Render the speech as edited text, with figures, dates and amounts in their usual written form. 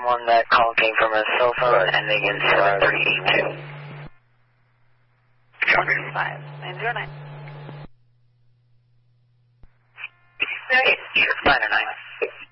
911, that call came from a cell phone ending in 7382. Copy. 15909. 909.